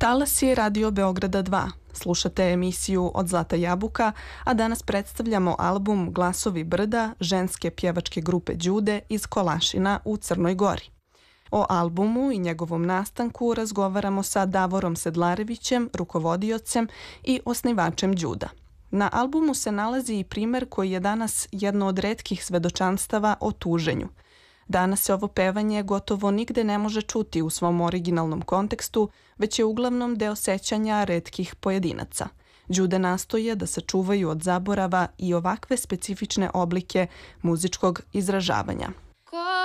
Talas je Radio Beograda 2. Slušate emisiju Od zlata jabuka, a danas predstavljamo album Glasovi brda ženske pjevačke grupe Đude iz Kolašina u Crnoj Gori. O albumu i njegovom nastanku razgovaramo sa Davorom Sedlarevićem, rukovodiocem i osnivačem Đuda. Na albumu se nalazi i primer koji je danas jedno od retkih svedočanstava o tuženju. Danas se ovo pevanje gotovo nigde ne može čuti u svom originalnom kontekstu, već je uglavnom deo sećanja retkih pojedinaca. Đude nastoje da sačuvaju od zaborava i ovakve specifične oblike muzičkog izražavanja.